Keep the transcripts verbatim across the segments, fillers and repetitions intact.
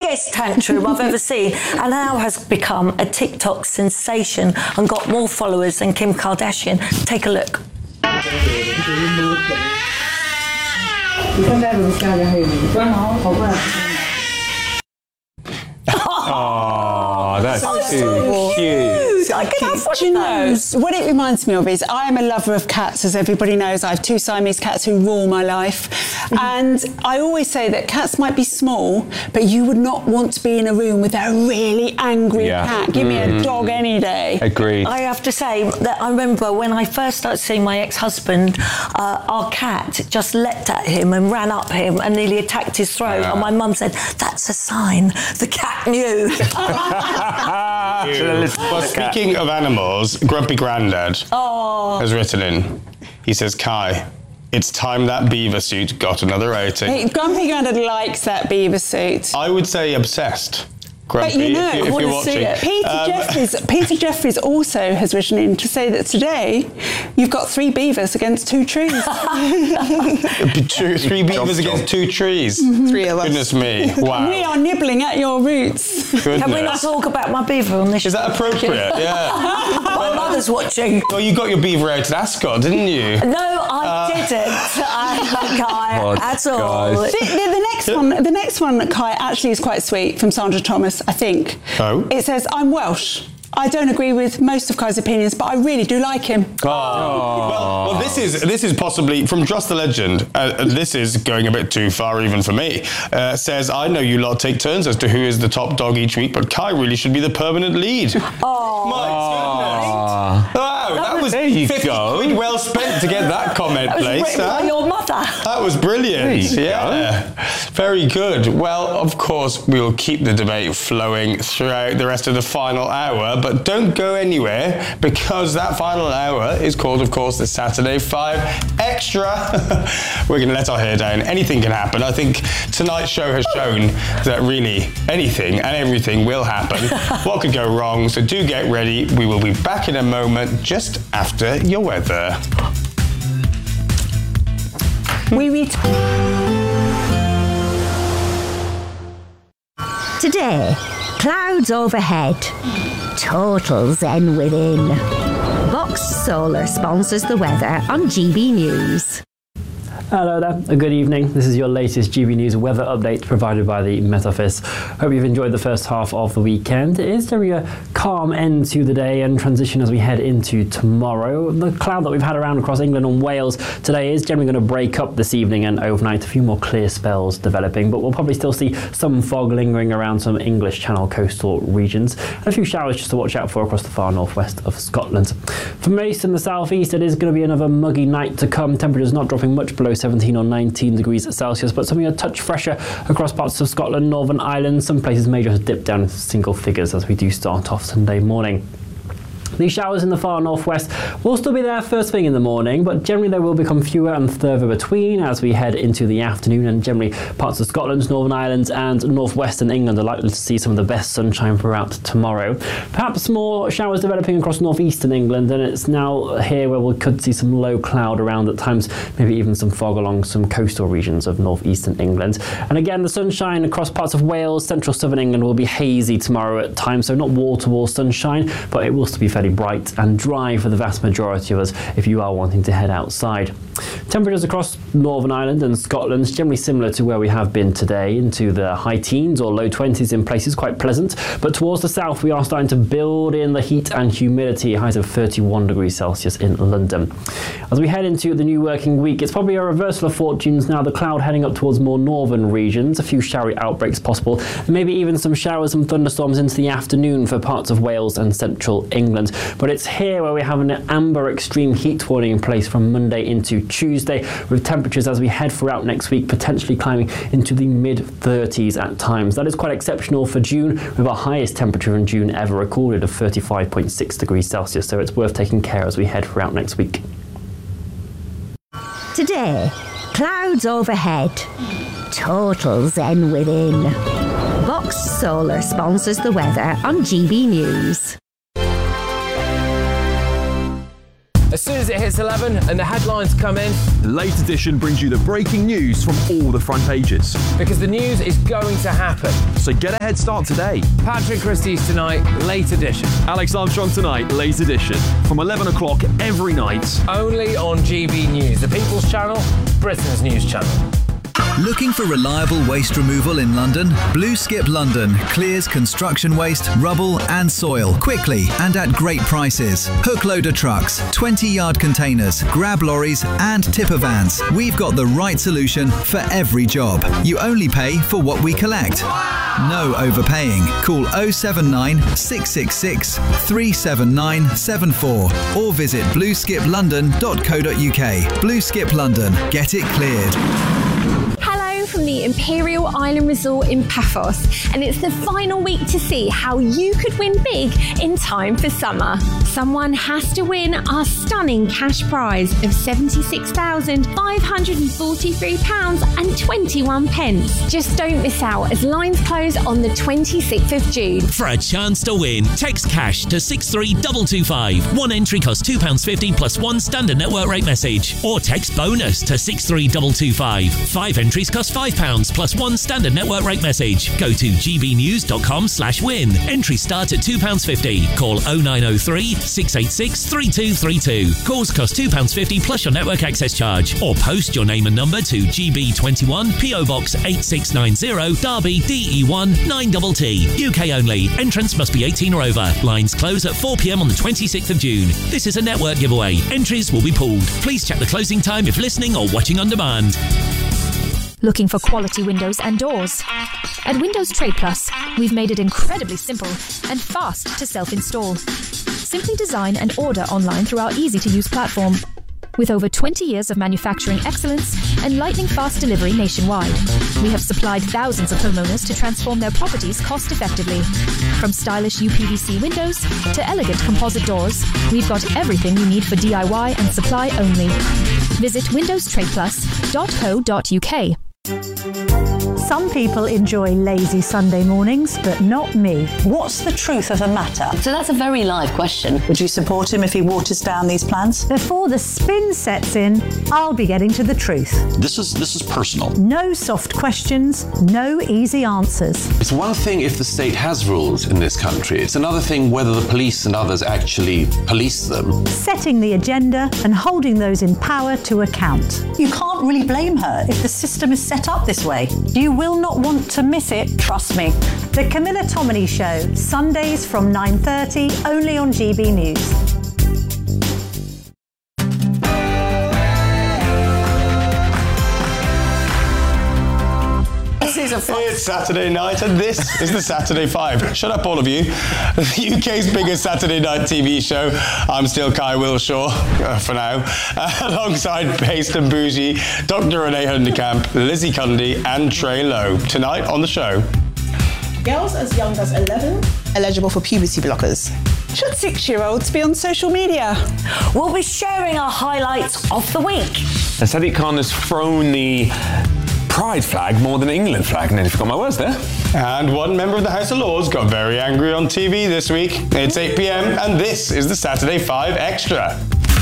biggest tantrum I've ever seen, and now has become a TikTok sensation and got more followers than Kim Kardashian. Take a look. Oh, that's so too cute. I can have Do you know what it reminds me of is I am a lover of cats, as everybody knows. I have two Siamese cats who rule my life. And I always say that cats might be small, but you would not want to be in a room with a really angry Yeah. cat. Give me a dog any day. Agreed. I have to say that I remember when I first started seeing my ex-husband, uh, our cat just leapt at him and ran up him and nearly attacked his throat. Yeah. And my mum said, that's a sign. The cat knew. Well, speaking of animals, Grumpy Grandad Oh. has written in. He says, Kai, it's time that beaver suit got another rating. Hey, Grumpy Grandad likes that beaver suit. I would say obsessed. Grumpy, But you know, if, you, I if wanna you're see watching. it. Peter Um, Jeffries. Peter Jeffries also has written in to say that today you've got three beavers against two trees. two, three beavers against two trees. Three of us. Goodness me. Wow. We are nibbling at your roots. Goodness. Can we not talk about my beaver on this? Is that appropriate? Yeah. My mother's watching. Well, you got your beaver out at Ascot, didn't you? No, I didn't. I, Kai, Oh, at all. guys. The, the, the next one, the next one, Kai, actually is quite sweet from Sandra Thomas, I think. Oh. It says, I'm Welsh. I don't agree with most of Kai's opinions, but I really do like him. Oh. Well, well, this is this is possibly from Just the Legend. Uh, this is going a bit too far even for me. Uh, says, I know you lot take turns as to who is the top dog each week, but Kai really should be the permanent lead. Oh. My goodness. Wow, that was There you fifty go. quid well spent to get that comment That was placed. written by huh? your mother. That was brilliant. There you Yeah. Very good. Well, of course, we will keep the debate flowing throughout the rest of the final hour, but don't go anywhere because that final hour is called, of course, the Saturday Five Extra. We're going to let our hair down. Anything can happen. I think tonight's show has shown that really anything and everything will happen. What could go wrong? So do get ready. We will be back in a moment just after your weather. We read. Today, clouds overhead, total zen within. Vox Solar sponsors the weather on G B News. Hello there, a good evening. This is your latest G B News weather update provided by the Met Office. Hope you've enjoyed the first half of the weekend. It is generally a calm end to the day and transition as we head into tomorrow. The cloud that we've had around across England and Wales today is generally going to break up this evening and overnight. A few more clear spells developing, but we'll probably still see some fog lingering around some English Channel coastal regions and a few showers just to watch out for across the far northwest of Scotland. For most in the southeast, it is going to be another muggy night to come. Temperatures not dropping much below seventeen or nineteen degrees Celsius, but something a touch fresher across parts of Scotland, Northern Ireland. Some places may just dip down into single figures as we do start off Sunday morning. These showers in the far northwest will still be there first thing in the morning, but generally they will become fewer and further between as we head into the afternoon, and generally parts of Scotland, Northern Ireland and northwestern England are likely to see some of the best sunshine throughout tomorrow. Perhaps more showers developing across northeastern England, and it's now here where we could see some low cloud around at times, maybe even some fog along some coastal regions of northeastern England. And again, the sunshine across parts of Wales, central southern England will be hazy tomorrow at times, so not wall-to-wall sunshine, but it will still be fairly bright and dry for the vast majority of us if you are wanting to head outside. Temperatures across Northern Ireland and Scotland generally similar to where we have been today, into the high teens or low twenties in places, quite pleasant, but towards the south we are starting to build in the heat and humidity, highs of thirty-one degrees Celsius in London. As we head into the new working week, it's probably a reversal of fortunes now, the cloud heading up towards more northern regions, a few showery outbreaks possible, and maybe even some showers and thunderstorms into the afternoon for parts of Wales and central England. But it's here where we have an amber extreme heat warning in place from Monday into Tuesday, with temperatures as we head throughout next week potentially climbing into the mid thirties at times. That is quite exceptional for June, with our highest temperature in June ever recorded of thirty-five point six degrees Celsius, so it's worth taking care as we head throughout next week. Today, clouds overhead, total zen within. Vox Solar sponsors the weather on G B News. As soon as it hits eleven and the headlines come in, Late Edition brings you the breaking news from all the front pages. because the news is going to happen. So get a head start today. Patrick Christie's tonight, Late Edition. Alex Armstrong tonight, Late Edition. From eleven o'clock every night. Only on G B News, the People's Channel, Britain's news channel. Looking for reliable waste removal in London? Blue Skip London clears construction waste, rubble and soil quickly and at great prices. Hook loader trucks, twenty yard containers, grab lorries and tipper vans. We've got the right solution for every job. You only pay for what we collect. No overpaying. Call oh seven nine, six six six, three seven nine seven four or visit blue skip london dot co dot uk. Blue Skip London. Get it cleared. Hello from the Imperial Island Resort in Paphos, and it's the final week to see how you could win big in time for summer. Someone has to win our stunning cash prize of seventy-six thousand five hundred forty-three pounds and twenty-one pence. Just don't miss out as lines close on the twenty-sixth of June. For a chance to win, text cash to six three two two five. One entry costs two pounds fifty plus one standard network rate message. Or text bonus to six three two two five. Five entries cost five pounds plus one standard network rate message. Go to gbnews.com slash win. Entry start at two pounds fifty. Call oh nine oh three, six eight six, three two three two. Calls cost two pounds fifty plus your network access charge. Or post your name and number to G B twenty-one, P O Box eight six nine zero, Derby, D E one nine T T. U K only. Entrance must be eighteen or over. Lines close at four p m on the twenty-sixth of June. This is a network giveaway. Entries will be pulled. Please check the closing time if listening or watching on demand. Looking for quality windows and doors? At Windows Trade Plus, we've made it incredibly simple and fast to self-install. Simply design and order online through our easy-to-use platform. With over twenty years of manufacturing excellence and lightning-fast delivery nationwide, we have supplied thousands of homeowners to transform their properties cost-effectively. From stylish U P V C windows to elegant composite doors, we've got everything you need for D I Y and supply only. Visit windows trade plus dot co dot u k. Some people enjoy lazy Sunday mornings, but not me. What's the truth of the matter? So that's a very live question. Would you support him if he waters down these plans? Before the spin sets in, I'll be getting to the truth. This is this is personal. No soft questions, no easy answers. It's one thing if the state has rules in this country. It's another thing whether the police and others actually police them. Setting the agenda and holding those in power to account. You can't really blame her if the system is set up this way. You will not want to miss it, trust me. The Camilla Tominey Show, Sundays from nine thirty, only on G B News. It's Saturday night and this is the Saturday Five. Shut up, all of you. The U K's biggest Saturday night T V show. I'm still Kai Wilshaw, uh, for now, uh, alongside Based and Bougie, Doctor Renee Hundekamp, Lizzie Cundy and Trey Lowe. Tonight on the show. Girls as young as eleven eligible for puberty blockers. Should six-year-olds be on social media? We'll be sharing our highlights of the week. And Sadiq Khan has thrown the pride flag more than England flag. Nearly forgot my words there. And one member of the House of Lords got very angry on T V this week. It's eight p m and this is the Saturday Five Extra.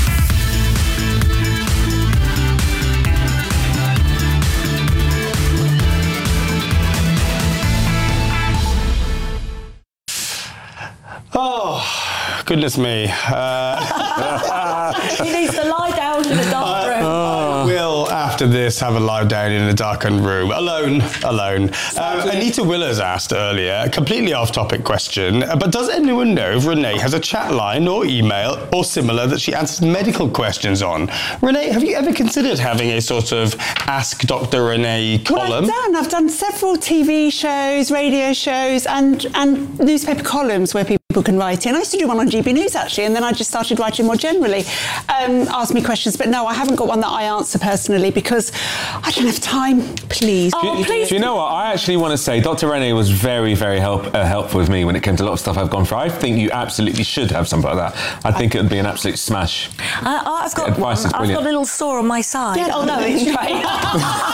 Oh, goodness me. Uh, he needs to lie down in the dark room. I will, after this, have a lie down in a darkened room. Alone. Alone. Um, Anita Willers asked earlier, a completely off-topic question, but does anyone know if Renee has a chat line or email or similar that she answers medical questions on? Renee, have you ever considered having a sort of Ask Doctor Renee column? Well, I've done. I've done several T V shows, radio shows, and, and newspaper columns where people can write in. I used to do one on G B News, actually, and then I just started writing more generally. Um, ask me questions, but no, I haven't got one that I answer personally because I don't have time. Please. Oh, do, please. Do you know what? I actually want to say Doctor Renee was very, very help, uh, helpful with me when it came to a lot of stuff I've gone through. I think you absolutely should have something like that. I think it would be an absolute smash. Uh, I've got one. I've got a little sore on my side. Yeah, oh, no, it's right.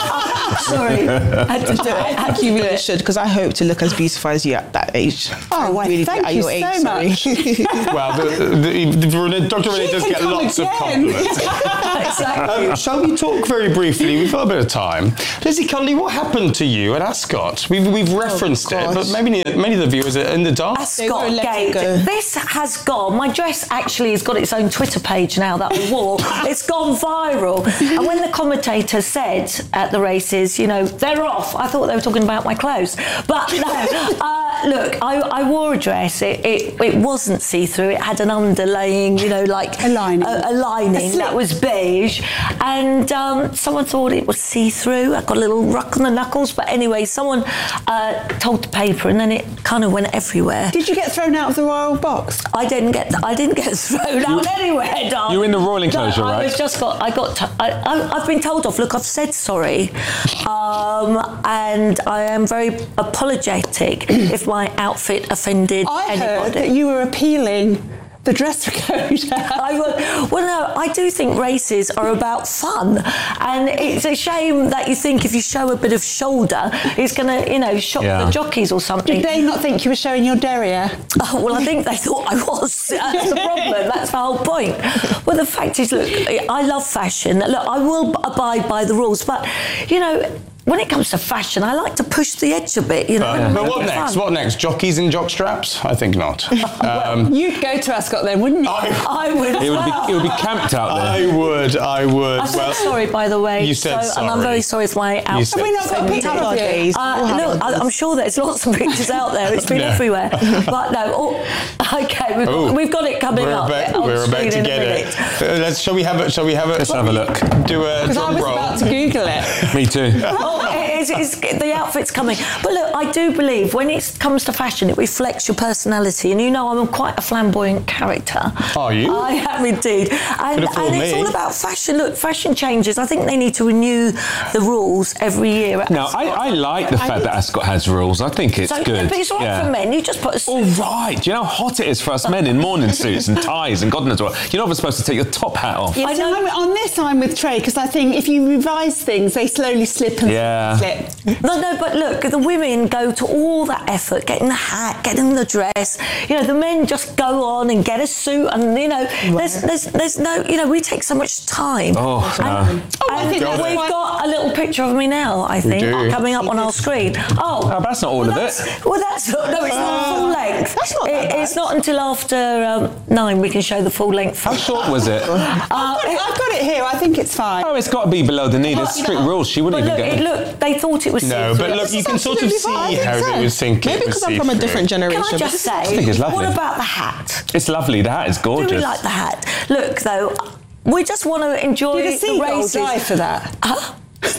Sorry, I had to do it. I think you really should, because I hope to look as beautiful as you at that age. Oh, well, really thank at you your so age, much. Well, the, the, the, Doctor Renee does She get can come lots of again. compliments. Exactly. Um, shall we talk very briefly? We've got a bit of time. Lizzie Cunley, what happened to you at Ascot? We've, we've referenced it, but maybe many of the viewers are in the dark. Ascot Gate. This has gone. My dress actually has got its own Twitter page now that I wore. It's gone viral. And when the commentator said at the races, you know, they're off, I thought they were talking about my clothes. But no, uh, look, I, I wore a dress. It, it, it wasn't see-through. It had an underlaying, you know, like a lining, a, a lining a that was beige. And um, someone thought it was see-through. I got a little ruck on the knuckles. But anyway, someone uh, told the paper, and then it kind of went everywhere. Did you get thrown out of the royal box? I didn't get. I didn't get thrown out anywhere, darling. You were in the royal enclosure, no, I right? was just got. I got. T- I, I, I've been told off. Look, I've said sorry, um, and I am very apologetic if my outfit offended I anybody. heard that you were appealing the dress code. I will, well, no, I do think races are about fun, and it's a shame that you think if you show a bit of shoulder, it's going to, you know, shock Yeah. the jockeys or something. Did they not think you were showing your derriere? Oh, well, I think they thought I was. That's the problem. That's the whole point. Well, the fact is, look, I love fashion. Look, I will abide by the rules, but, you know, when it comes to fashion, I like to push the edge a bit, you know. Uh, but what next? Fun. What next? Jockeys in jock straps? I think not. Um, You'd go to Ascot then, wouldn't you? I, I would as It would well. be. It would be camped out there. I would. I would. I said well, sorry, by the way. You said so, sorry. And I'm very sorry for my outfit. said Have we not got a picture of you? Uh, look, I, I'm sure there's lots of pictures out there. It's been No. everywhere. But no, oh, okay, we've, Ooh. we've got it coming we're up. About, on we're about screen to in a get minute. it. Uh, Let's, shall we have it? Shall we have it? Let's have a look. Do a Because I drum was roll. about to Google it. Me too. Oh, it is, it's, the outfit's coming. But look, I do believe when it comes to fashion, it reflects your personality. And you know I'm quite a flamboyant character. Are you? I am indeed. And, Could have fooled and it's me. all about fashion. Look, fashion changes. I think they need to renew the rules every year. at Now, I, Ascot. I like the fact that Ascot has rules. I think it's so, good. But it's all right Yeah. for men. You just put a suit. All right. Do you know how hot it is for us men in morning suits and ties and God knows what? You're not even supposed to take your top hat off. I know. On this, I'm with Trey because I think if you revise things, they slowly slip and Yeah. slip. No, no, but look, the women go to all that effort, getting the hat, getting the dress. You know, the men just go on and get a suit, and you know, there's, there's, there's no, you know, we take so much time. Oh, and, no. Oh, I and think that's we've why- got a little picture of me now. I think do. coming up on our screen. Oh, Oh, that's not all well, of that's, it. Well, that's not, no, it's not full length. That's not that It- bad. It's not until after um, nine we can show the full length. How short was it? Uh, I've, got it, I've got it here. I think it's fine. Oh, it's got to be below the knee. There's strict rules. She wouldn't but even look, get it, look, they thought it was No, see-through. but look, you can sort of absolutely see fine. I think how so. they would think Maybe it was because I'm from a see-through. different generation. Can I just but say, think it's lovely. what about the hat? It's lovely. The hat is Do gorgeous. we like the hat? Look, though, we just want to enjoy Did a the seagull races. die for that? Huh?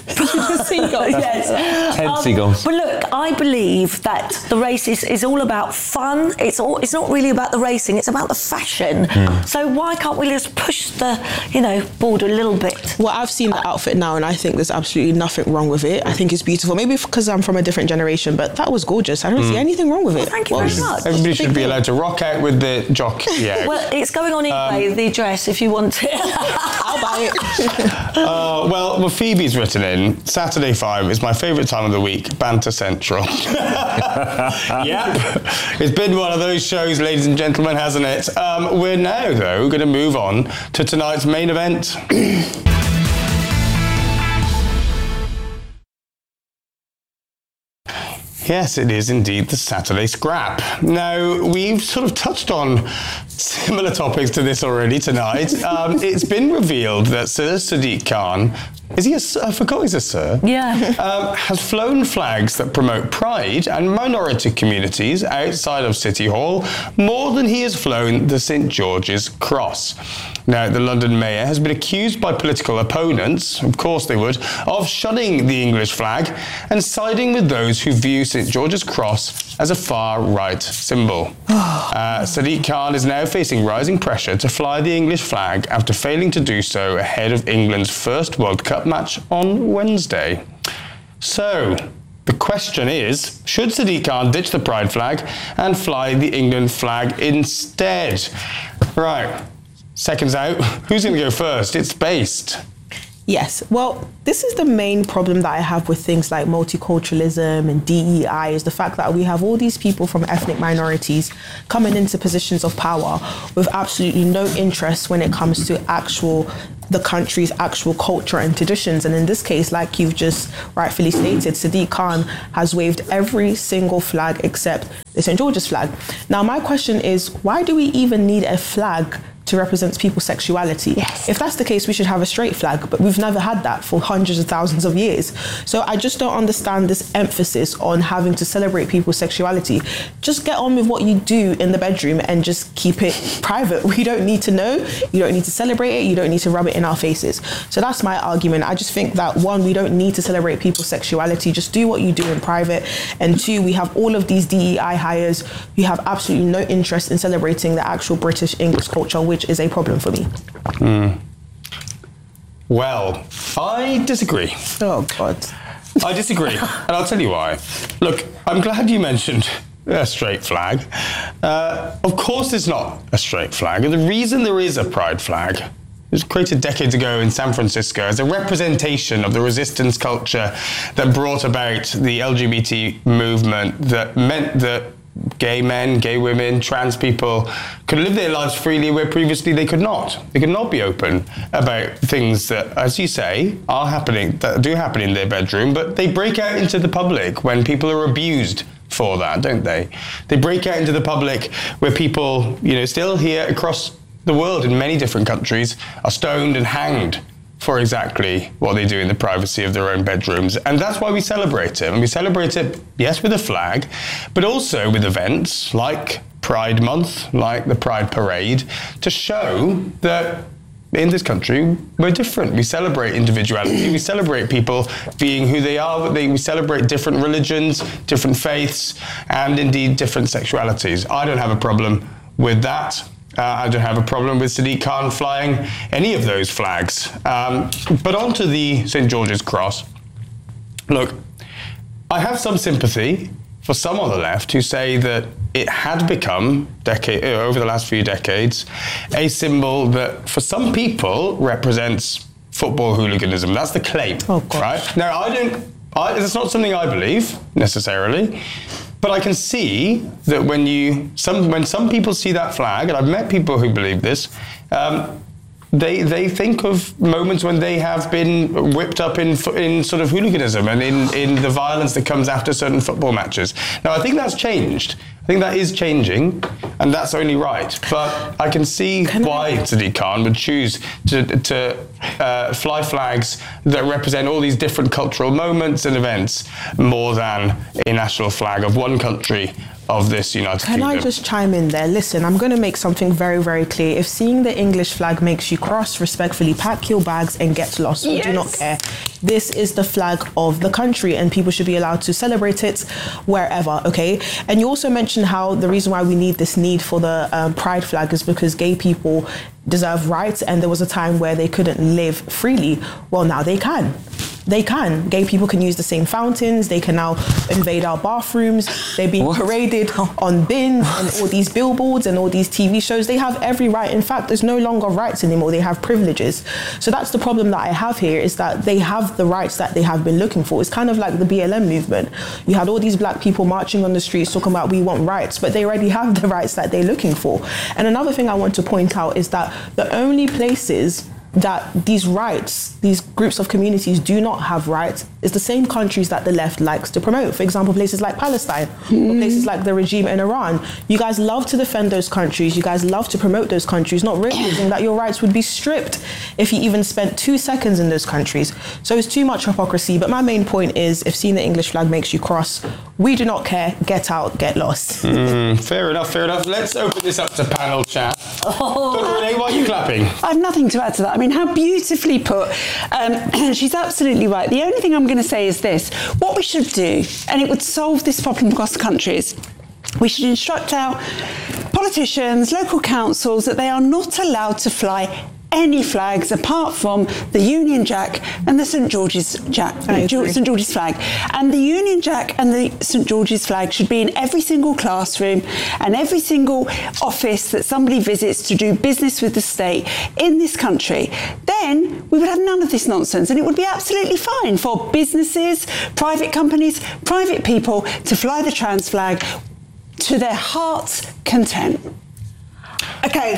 The seagull. Yes. Ten seagulls. But look, I believe that the race is, is all about fun. It's all. It's not really about the racing. It's about the fashion. Mm. So why can't we just push the, you know, border a little bit? Well, I've seen the outfit now, and I think there's absolutely nothing wrong with it. I think it's beautiful. Maybe because I'm from a different generation, but that was gorgeous. I don't see anything wrong with it. Thank you What very was- much. Everybody should be allowed to rock out with the jock. Yeah. Well, it's going on eBay, the dress, if you want it. I'll buy it. Uh, well, well, Phoebe's written in, Saturday five is my favourite time of the week, Banter Central. Yep. It's been one of those shows, ladies and gentlemen, hasn't it? Um, we're now, though, going to move on to tonight's main event. Yes, it is indeed the Saturday Scrap. Now, we've sort of touched on similar topics to this already tonight. Um, it's been revealed that Sir Sadiq Khan, is he a sir? I forgot he's a sir. Yeah. Um, has flown flags that promote pride and minority communities outside of City Hall more than he has flown the Saint George's Cross. Now, the London mayor has been accused by political opponents, of course they would, of shunning the English flag and siding with those who view Saint George's Cross as a far-right symbol. uh, Sadiq Khan is now facing rising pressure to fly the English flag after failing to do so ahead of England's first World Cup match on Wednesday. So, the question is, should Sadiq Khan ditch the pride flag and fly the England flag instead? Right. Seconds out. Who's going to go first? It's Based. Yes. Well, this is the main problem that I have with things like multiculturalism and D E I, is the fact that we have all these people from ethnic minorities coming into positions of power with absolutely no interest when it comes to actual the country's actual culture and traditions. And in this case, like you've just rightfully stated, Sadiq Khan has waved every single flag except the Saint George's flag. Now, my question is, why do we even need a flag to represent people's sexuality? Yes. If that's the case, we should have a straight flag, but we've never had that for hundreds of thousands of years. So I just don't understand this emphasis on having to celebrate people's sexuality. Just get on with what you do in the bedroom and just keep it private. We don't need to know. You don't need to celebrate it. You don't need to rub it in our faces. So that's my argument. I just think that, one, we don't need to celebrate people's sexuality. Just do what you do in private. And two, we have all of these D E I hires who have absolutely no interest in celebrating the actual British English culture, which is a problem for me. Mm. Well, I disagree. Oh, God. I disagree, and I'll tell you why. Look, I'm glad you mentioned a straight flag. Uh, of course it's not a straight flag, and the reason there is a pride flag, it was created decades ago in San Francisco as a representation of the resistance culture that brought about the L G B T movement, that meant that gay men, gay women, trans people could live their lives freely where previously they could not. They could not be open about things that, as you say, are happening, that do happen in their bedroom, but they break out into the public when people are abused for that, don't they? They break out into the public where people, you know, still here across the world in many different countries are stoned and hanged for exactly what they do in the privacy of their own bedrooms. And that's why we celebrate it. And we celebrate it, yes, with a flag, but also with events like Pride Month, like the Pride Parade, to show that in this country, we're different. We celebrate individuality. We celebrate people being who they are. We celebrate different religions, different faiths, and indeed different sexualities. I don't have a problem with that. Uh, I don't have a problem with Sadiq Khan flying any of those flags. Um, but on to the Saint George's Cross. Look, I have some sympathy for some on the left who say that it had become, decade, over the last few decades, a symbol that for some people represents football hooliganism. That's the claim, oh, right? Now, I don't, I, it's not something I believe necessarily. But I can see that when you some when some people see that flag, and I've met people who believe this, um, they they think of moments when they have been whipped up in in sort of hooliganism and in, in the violence that comes after certain football matches. Now, I think that's changed. I think that is changing, and that's only right. But I can see can why I... Sadiq Khan would choose to, to uh, fly flags that represent all these different cultural moments and events more than a national flag of one country of this United Can Kingdom. I just chime in there? Listen, I'm going to make something very, very clear. If seeing the English flag makes you cross, respectfully pack your bags and get lost. Yes. We do not care. This is the flag of the country, and people should be allowed to celebrate it wherever, okay? And you also mentioned how the reason why we need this need for the um, pride flag is because gay people deserve rights, and there was a time where they couldn't live freely. Well, now they can. They can. Gay people can use the same fountains. They can now invade our bathrooms. They're being what? paraded on bins and all these billboards and all these T V shows. They have every right. In fact, there's no longer rights anymore. They have privileges. So that's the problem that I have here, is that they have the rights that they have been looking for. It's kind of like the B L M movement. You had all these black people marching on the streets talking about we want rights, but they already have the rights that they're looking for. And another thing I want to point out is that the only places that these rights, these groups of communities do not have rights, is the same countries that the left likes to promote. For example, places like Palestine, mm. or places like the regime in Iran. You guys love to defend those countries. You guys love to promote those countries, not realizing that your rights would be stripped if you even spent two seconds in those countries. So it's too much hypocrisy. But my main point is, if seeing the English flag makes you cross, we do not care. Get out, get lost. Mm, fair enough, fair enough. Let's open this up to panel chat. Oh. Doctor Renee, why are you clapping? I have nothing to add to that. I mean, how beautifully put. Um, she's absolutely right. The only thing I'm going to say is this. What we should do, and it would solve this problem across the country, is we should instruct our politicians, local councils, that they are not allowed to fly any flags apart from the Union Jack and the St George's Jack, St George's flag. And the Union Jack and the St George's flag should be in every single classroom and every single office that somebody visits to do business with the state in this country. Then we would have none of this nonsense, and it would be absolutely fine for businesses, private companies, private people to fly the trans flag to their heart's content. Okay.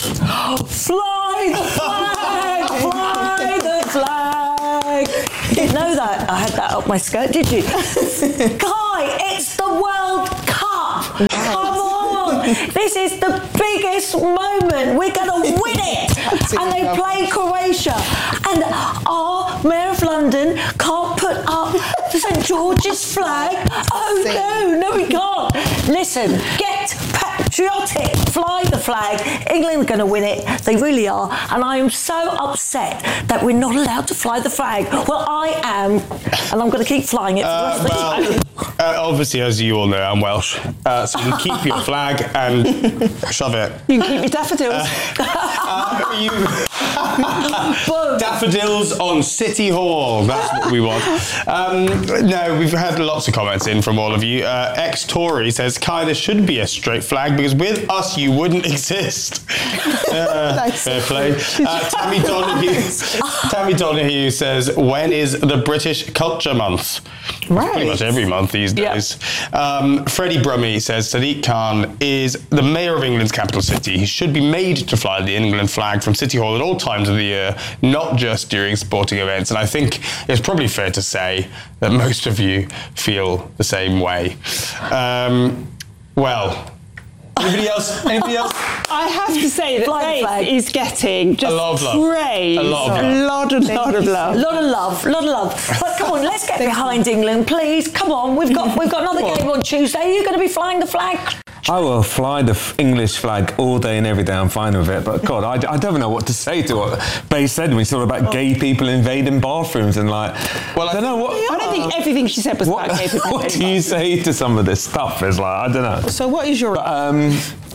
Fly the flag! Fly the flag! You didn't know that? I had that up my skirt, did you? Guy, it's the World Cup! Come on! This is the biggest moment. We're going to win it! And they play Croatia. And our Mayor of London can't put up the St George's flag. Oh no, no we can't. Listen, get patriotic. Fly the flag. England are going to win it. They really are. And I am so upset that we're not allowed to fly the flag. Well, I am. And I'm going to keep flying it for the rest of the well, uh, obviously, as you all know, I'm Welsh. Uh, so you can keep your flag and shove it. You can keep your daffodils. Uh, uh, you... Daffodils on City Hall. That's what we want. Um, no, we've had lots of comments in from all of you. Uh, Ex-Tory says, Kai, there should be a straight flag because with us you wouldn't exist. Uh, fair play. Uh, Tammy Donahue, Tammy Donahue says, when is the British Culture Month? Right. Pretty much every month these days. Yep. Um, Freddie Brummie says, Sadiq Khan is the Mayor of England's capital city. He should be made to fly the England flag from City Hall at all times of the year, not just during sporting events. And I think it's probably fair to say that most of you feel the same way. Um, well... Anybody else? Anybody else? I have to say that Faith is getting just a lot of love. praise. A lot of love. A lot, a lot of love. A lot of love. A lot of love. But come on, let's get behind England, please. Come on, we've got we've got another game on Tuesday. Are you going to be flying the flag? I will fly the f- English flag all day and every day. I'm fine with it. But God, I, I don't know what to say to what Bay said when she talked about gay people invading bathrooms and like. Well, I don't know what. I don't think everything she said was what, about gay people. What do you say to some of this stuff? It's like I don't know. So what is your? But, um,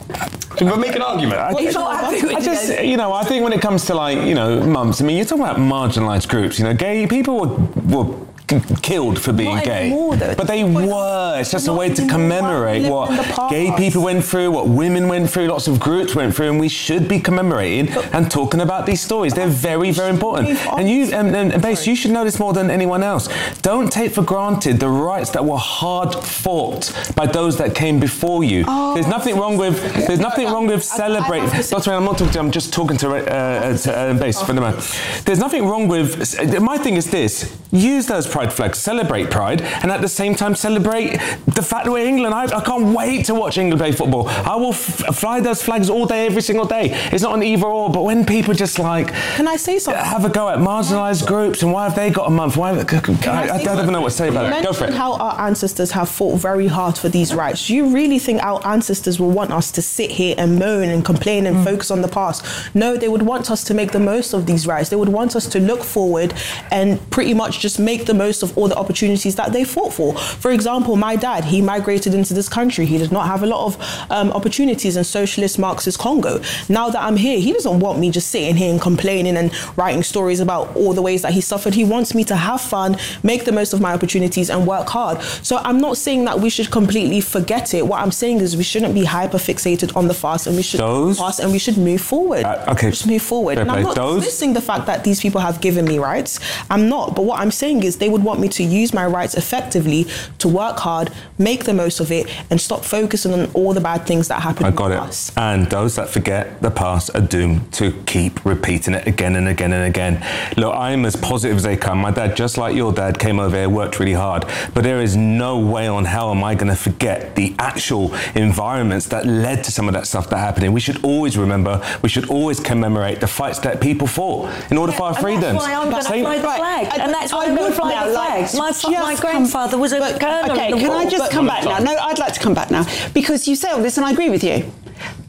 Can we make an argument? I, I just, you know, I think when it comes to like, you know, mums, I mean, you're talking about marginalised groups. You know, gay people were, were killed for being Not gay, anymore, though. but they were. It's just a way to commemorate what gay people went through, what women went through, lots of groups went through, and we should be commemorating but, and talking about these stories. They're very, very important. And you, and, and, and Base, you should know this more than anyone else. Don't take for granted the rights that were hard fought by those that came before you. Oh, there's nothing wrong with. There's nothing wrong with celebrating. Doctor, I'm not talking to. I'm just talking to uh, to uh, Base for the man. There's nothing wrong with. My thing is this: use those pride flags, celebrate pride, and at the same time celebrate the fact that we're England. I, I can't wait to watch England play football. I will f- fly those flags all day, every single day. It's not an either or, but when people just like, can I say something? Have a go at marginalised groups, and why have they got a month? Why? Have, I, I, I don't even know what to say about it. Go for it. How our ancestors have fought very hard for these rights. Do you really think our ancestors will want us to sit here and moan and complain and mm. focus on the past? No, they would want us to make the most of these rights. They would want us to look forward and pretty much just make the most of all the opportunities that they fought for. For example, my dad, he migrated into this country. He did not have a lot of um, opportunities in socialist Marxist Congo. Now that I'm here, he doesn't want me just sitting here and complaining and writing stories about all the ways that he suffered. He wants me to have fun, make the most of my opportunities and work hard. So I'm not saying that we should completely forget it. What I'm saying is we shouldn't be hyper fixated on the past, and we should Those? past and we should move forward. Uh, okay. Just move forward. Fair and I'm play. not Those? dismissing the fact that these people have given me rights. I'm not. But what I'm saying is they would want me to use my rights effectively, to work hard, make the most of it, and stop focusing on all the bad things that happen I in got the it. past. And those that forget the past are doomed to keep repeating it again and again and again. Look, I'm as positive as they come. My dad, just like your dad, came over here, worked really hard. But there is no way on hell am I going to forget the actual environments that led to some of that stuff that happened. We should always remember, we should always commemorate the fights that people fought in order yeah, for our and freedoms. That's why I'm going to fly the flag. Right. And that's why I'm going to fly the flag. My, fa- my grandfather was a but, colonel. Okay, in the can war, I just come back now? No, I'd like to come back now. Because you say all this, and I agree with you.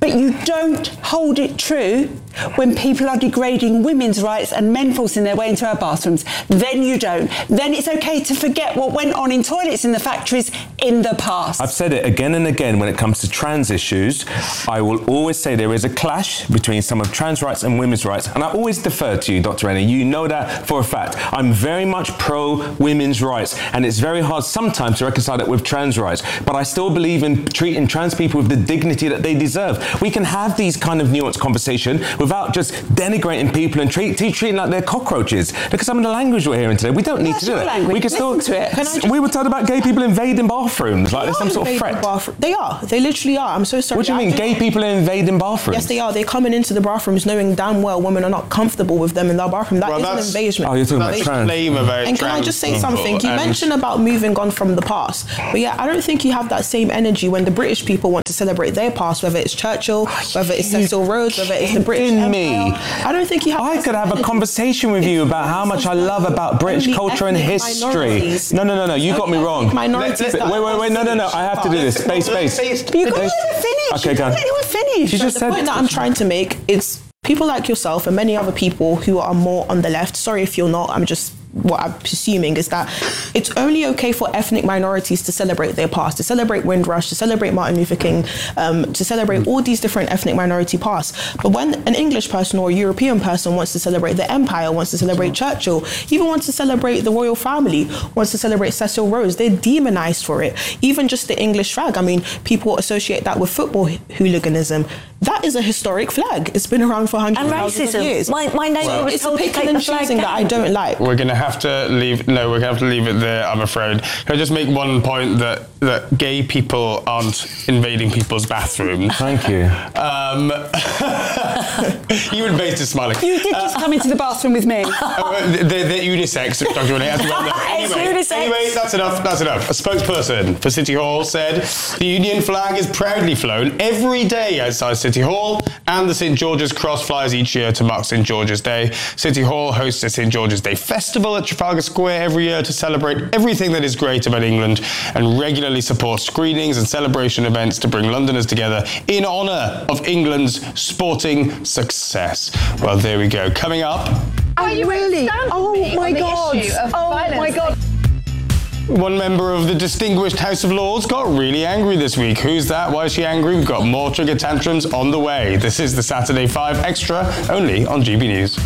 but you don't hold it true when people are degrading women's rights and men forcing their way into our bathrooms. Then you don't. Then it's okay to forget what went on in toilets in the factories in the past. I've said it again and again when it comes to trans issues. I will always say there is a clash between some of trans rights and women's rights. And I always defer to you, Doctor Rennie. You know that for a fact. I'm very much pro women's rights. And it's very hard sometimes to reconcile it with trans rights. But I still believe in treating trans people with the dignity that they deserve. We can have these kind of nuanced conversation without just denigrating people and treat, treating like they're cockroaches. Look at some of the language we're hearing today. We don't need That's to do your it. language. We can Listen still. to it. Can I just- we were told about gay people invading bathrooms. Like there's some sort of threat. Bathroom. They are. They literally are. I'm so sorry. What do you mean? Gay people are invading bathrooms? Yes, they are. They're coming into the bathrooms knowing damn well women are not comfortable with them in their bathroom. That Well, is an that's- invasion. Oh, you're talking about trans. And can I just say something? You mentioned about moving on from the past. But yeah, I don't think you have that same energy when the British people want to celebrate their past, whether it's Churchill, whether it's Cecil Rhodes, whether it's the British In Empire. me. I don't think you have I could have a conversation with you about how much I love about British only culture and ethnic history. minorities. No, no, no, no. You got me wrong. minorities Let- let- that Wait, wait, wait. No, no, no. I have to do this. Space, space. You can't let her finish. Okay, you go on. can't let anyone finish. She just the said- point that I'm trying to make is people like yourself and many other people who are more on the left. Sorry if you're not. I'm just what I'm assuming is that it's only okay for ethnic minorities to celebrate their past, to celebrate Windrush, to celebrate Martin Luther King, um, to celebrate all these different ethnic minority pasts. But when an English person or a European person wants to celebrate the empire, wants to celebrate Churchill, even wants to celebrate the royal family, wants to celebrate Cecil Rhodes, they're demonized for it. Even just the English flag. I mean, people associate that with football hooliganism. That is a historic flag. It's been around for hundreds And of thousands of racism. years. My- my neighbour So was it's told a to picking take and the flag choosing that I down. don't like. We're going to have to leave. No, we're going to have to leave it there, I'm afraid. Can I just make one point that, that gay people aren't invading people's bathrooms? Thank you. Um, you and Base is smiling. You did just come into the bathroom with me. Uh, they're, they're unisex, Doctor Rennie. As well know. It's Anyway, unisex. anyway, that's enough. That's enough. A spokesperson for City Hall said the Union flag is proudly flown every day outside City Hall, and the Saint George's Cross flies each year to mark Saint George's Day. City Hall hosts a Saint George's Day festival at Trafalgar Square every year to celebrate everything that is great about England, and regularly supports screenings and celebration events to bring Londoners together in honour of England's sporting success. Well, there we go. Coming up. Oh, you really? Oh my God! Oh my God! One member of the distinguished House of Lords got really angry this week. Who's that? Why is she angry? We've got more trigger tantrums on the way. This is the Saturday five Extra, only on G B News.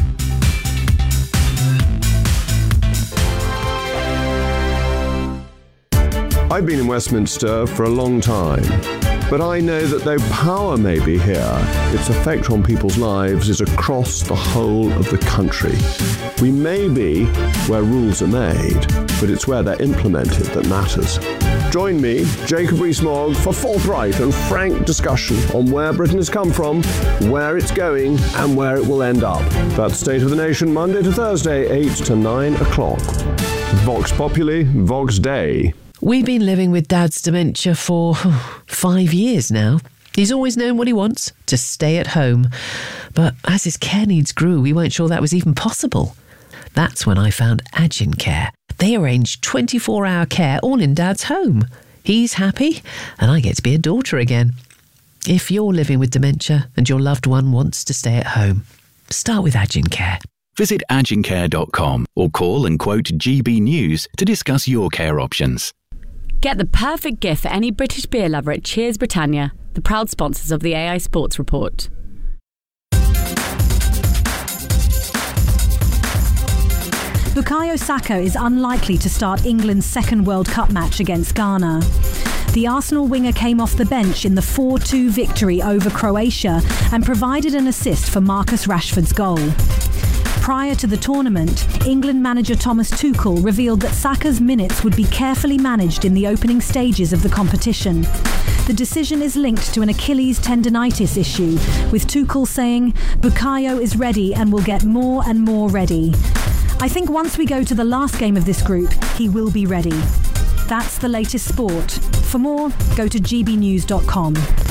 I've been in Westminster for a long time, but I know that though power may be here, its effect on people's lives is across the whole of the country. We may be where rules are made, but it's where they're implemented that matters. Join me, Jacob Rees-Mogg, for forthright and frank discussion on where Britain has come from, where it's going, and where it will end up. That's State of the Nation, Monday to Thursday, eight to nine o'clock. Vox Populi, Vox Dei. We've been living with Dad's dementia for five years now. He's always known what he wants, to stay at home. But as his care needs grew, we weren't sure that was even possible. That's when I found Agin Care. They arrange twenty-four hour care all in Dad's home. He's happy, and I get to be a daughter again. If you're living with dementia and your loved one wants to stay at home, start with Agin Care. Visit agin care dot com or call and quote G B News to discuss your care options. Get the perfect gift for any British beer lover at Cheers Britannia, the proud sponsors of the A I Sports Report. Bukayo Saka is unlikely to start England's second World Cup match against Ghana. The Arsenal winger came off the bench in the four two victory over Croatia and provided an assist for Marcus Rashford's goal. Prior to the tournament, England manager Thomas Tuchel revealed that Saka's minutes would be carefully managed in the opening stages of the competition. The decision is linked to an Achilles tendonitis issue, with Tuchel saying, "Bukayo is ready and will get more and more ready. I think once we go to the last game of this group, he will be ready." That's the latest sport. For more, go to g b news dot com.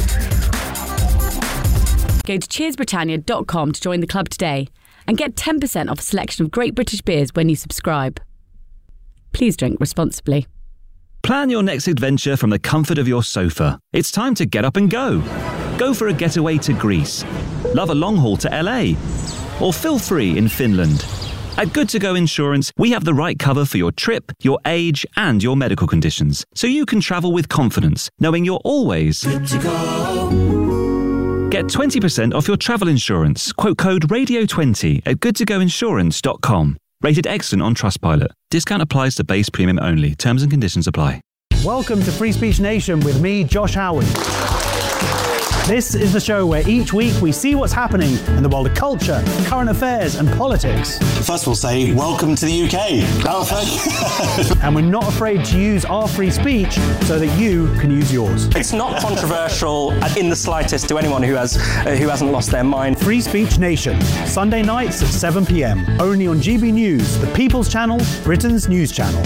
Go to cheers britannia dot com to join the club today and get ten percent off a selection of great British beers when you subscribe. Please drink responsibly. Plan your next adventure from the comfort of your sofa. It's time to get up and go. Go for a getaway to Greece. Love a long haul to L A. Or feel free in Finland. At Good To Go Insurance, we have the right cover for your trip, your age, and your medical conditions, so you can travel with confidence, knowing you're always good to go. Get twenty percent off your travel insurance. Quote code radio twenty at good to go insurance dot com. Rated excellent on Trustpilot. Discount applies to base premium only. Terms and conditions apply. Welcome to Free Speech Nation with me, Josh Howard. This is the show where each week we see what's happening in the world of culture, current affairs and politics. First we'll say, welcome to the U K. Oh, thank you. And we're not afraid to use our free speech so that you can use yours. It's not controversial in the slightest to anyone who has uh, who hasn't lost their mind. Free Speech Nation, Sunday nights at seven p m, only on G B News, the People's Channel, Britain's news channel.